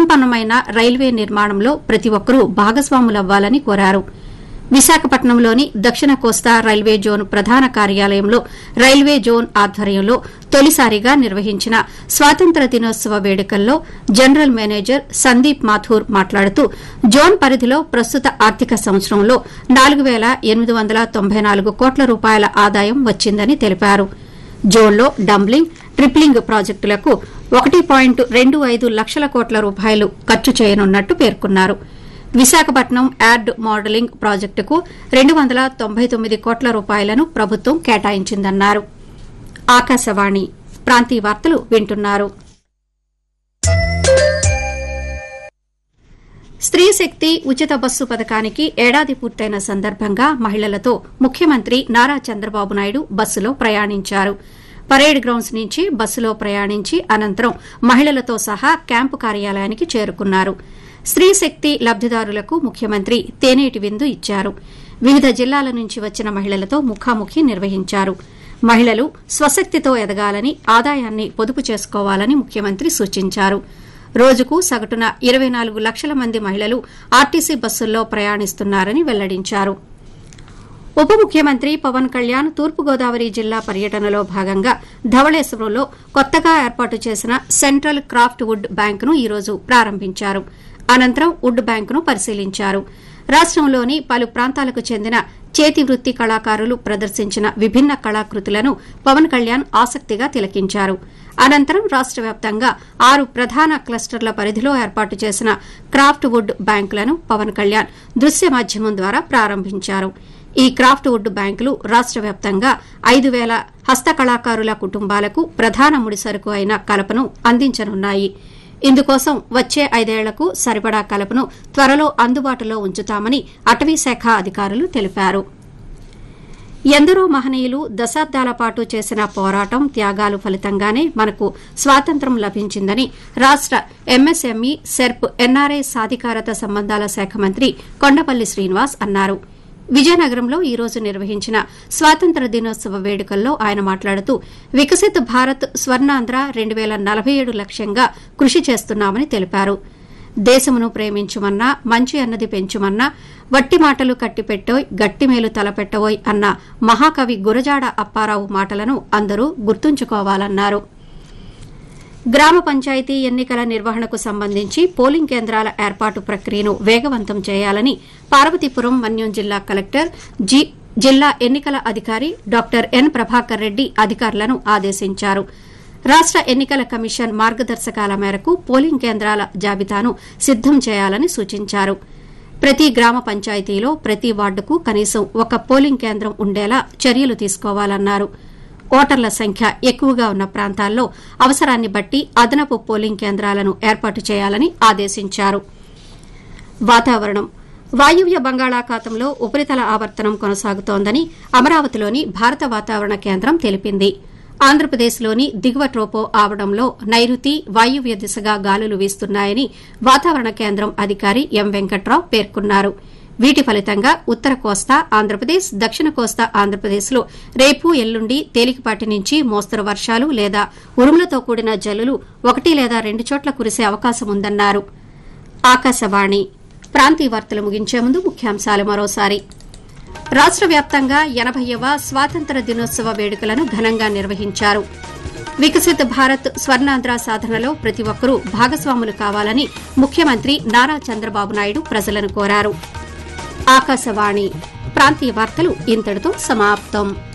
సుసంపన్నమైన రైల్వే నిర్మాణంలో ప్రతి ఒక్కరూ భాగస్వాములవ్వాలని కోరారు. విశాఖపట్నంలోని దక్షిణ కోస్తా రైల్వే జోన్ ప్రధాన కార్యాలయంలో రైల్వే జోన్ ఆధ్వర్యంలో తొలిసారిగా నిర్వహించిన స్వాతంత్ర దినోత్సవ వేడుకల్లో జనరల్ మేనేజర్ సందీప్ మాథూర్ మాట్లాడుతూ జోన్ పరిధిలో ప్రస్తుత ఆర్థిక సంవత్సరంలో 4,894 కోట్ల రూపాయల ఆదాయం వచ్చిందని తెలిపారు. జోన్లో డంబ్లింగ్, ట్రిప్లింగ్ ప్రాజెక్టులకు 1.25 లక్షల కోట్ల రూపాయలు ఖర్చు చేయనున్నట్టు పేర్కొన్నారు. విశాఖపట్నం యార్డ్ మోడలింగ్ ప్రాజెక్టుకు 299 కోట్ల రూపాయలను ప్రభుత్వం కేటాయించిందన్నారు. ఆకాశవాణి ప్రాంతీయ వార్తలు వింటున్నారు. స్త్రీ శక్తి ఉచిత బస్సు పథకానికి ఏడాది పూర్తయిన సందర్భంగా మహిళలతో ముఖ్యమంత్రి నారా చంద్రబాబు నాయుడు బస్సులో ప్రయాణించారు. పరేడ్ గ్రౌండ్స్ నుంచి బస్సులో ప్రయాణించి అనంతరం మహిళలతో సహా క్యాంపు కార్యాలయానికి చేరుకున్నారు. స్త్రీ శక్తి లబ్దిదారులకు ముఖ్యమంత్రి తేనేటి విందు ఇచ్చారు. వివిధ జిల్లాల నుంచి వచ్చిన మహిళలతో ముఖాముఖి నిర్వహించారు. మహిళలు స్వశక్తితో ఎదగాలని, ఆదాయాన్ని పొదుపు చేసుకోవాలని ముఖ్యమంత్రి సూచించారు. రోజుకు సగటున 24 లక్షల మంది మహిళలు ఆర్టీసీ బస్సుల్లో ప్రయాణిస్తున్నారని వెల్లడించారు. ఉప ముఖ్యమంత్రి పవన్ కళ్యాణ్ తూర్పుగోదావరి జిల్లా పర్యటనలో భాగంగా ధవళేశ్వరంలో కొత్తగా ఏర్పాటు చేసిన సెంట్రల్ క్రాఫ్ట్ వుడ్ బ్యాంకును ఈరోజు ప్రారంభించారు. అనంతరం వుడ్ బ్యాంకును పరిశీలించారు. రాష్టంలోని పలు ప్రాంతాలకు చెందిన చేతి వృత్తి కళాకారులు ప్రదర్శించిన విభిన్న కళాకృతులను పవన్ కళ్యాణ్ ఆసక్తిగా తిలకించారు. అనంతరం రాష్ట వ్యాప్తంగా 6 ప్రధాన క్లస్టర్ల పరిధిలో ఏర్పాటు చేసిన క్రాఫ్ట్ వుడ్ బ్యాంకులను పవన్ కళ్యాణ్ దృశ్య మాధ్యమం ద్వారా ప్రారంభించారు. ఈ క్రాఫ్ట్ వుడ్ బ్యాంకులు రాష్ట వ్యాప్తంగా 5,000 హస్తకళాకారుల కుటుంబాలకు ప్రధాన ముడిసరుకు అయిన కలపను అందించనున్నాయి. ఇందుకోసం వచ్చే 5 ఏళ్లకు సరిపడా కలపను త్వరలో అందుబాటులో ఉంచుతామని అటవీశాఖ అధికారులు తెలిపారు. ఎందరో మహనీయులు దశాబ్దాల పాటు చేసిన పోరాటం, త్యాగాలు ఫలితంగానే మనకు స్వాతంత్ర్యం లభించిందని రాష్ట ఎంఎస్ఎంఈ, సెర్ప్, ఎన్ఆర్ఐ సాధికారత సంబంధాల శాఖ మంత్రి కొండపల్లి శ్రీనివాస్ అన్నారు. విజయనగరంలో ఈ రోజు నిర్వహించిన స్వాతంత్ర దినోత్సవ వేడుకల్లో ఆయన మాట్లాడుతూ వికసిత్ భారత్ స్వర్ణాంధ్ర 2047 లక్ష్యంగా కృషి చేస్తున్నామని తెలిపారు. దేశమును ప్రేమించుమన్నా, మంచి అన్నది పెంచుమన్నా, వట్టి మాటలు కట్టిపెట్టోయ్, గట్టిమేలు తలపెట్టవోయ్ అన్న మహాకవి గురజాడ అప్పారావు మాటలను అందరూ గుర్తుంచుకోవాలన్నారు. గ్రామ పంచాయతీ ఎన్నికల నిర్వహణకు సంబంధించి పోలింగ్ కేంద్రాల ఏర్పాటు ప్రక్రియను వేగవంతం చేయాలని పార్వతీపురం మన్యం జిల్లా కలెక్టర్, జిల్లా ఎన్నికల అధికారి డాక్టర్ ఎన్ ప్రభాకర్ రెడ్డి అధికారులను ఆదేశించారు. రాష్ట ఎన్నికల కమిషన్ మార్గదర్శకాల మేరకు పోలింగ్ కేంద్రాల జాబితాను సిద్దం చేయాలని సూచించారు. ప్రతి గ్రామ పంచాయతీలో ప్రతి వార్డుకు కనీసం ఒక పోలింగ్ కేంద్రం ఉండేలా చర్యలు తీసుకోవాలన్నారు. ఓటర్ల సంఖ్య ఎక్కువగా ఉన్న ప్రాంతాల్లో అవసరాన్ని బట్టి అదనపు పోలింగ్ కేంద్రాలను ఏర్పాటు చేయాలని ఆదేశించారు. వాతావరణం. వాయువ్య బంగాళాఖాతంలో ఉపరితల ఆవర్తనం కొనసాగుతోందని అమరావతిలోని భారత వాతావరణ కేంద్రం తెలిపింది. ఆంధ్రప్రదేశ్లోని దిగువ ట్రోపో ఆవరణంలో నైరుతి, వాయువ్య దిశగా గాలులు వీస్తున్నాయని వాతావరణ కేంద్రం అధికారి ఎం వెంకట్రావు పేర్కొన్నారు. వీటి ఫలితంగా ఉత్తర కోస్తా ఆంధ్రప్రదేశ్, దక్షిణ కోస్తా ఆంధ్రప్రదేశ్లో రేపు, ఎల్లుండి తేలికపాటి నుంచి మోస్తరు వర్షాలు లేదా ఉరుములతో కూడిన జల్లులు 1 లేదా 2 చోట్ల కురిసే అవకాశం ఉందన్నారు. ఆకాశవాణి ప్రాంతీయ వార్తలు ముగించే ముందు ముఖ్యాంశాలు మరోసారి. రాష్ట వ్యాప్తంగా 80వ స్వాతంత్ర దినోత్సవ వేడుకలను ఘనంగా నిర్వహించారు. వికసిత్ భారత్ స్వర్ణాంధ్ర సాధనలో ప్రతి ఒక్కరూ భాగస్వాములు కావాలని ముఖ్యమంత్రి నారా చంద్రబాబు నాయుడు ప్రజలను కోరారు. ఆకాశవాణి ప్రాంతీయ వార్తలు ఇంతటితో సమాప్తం.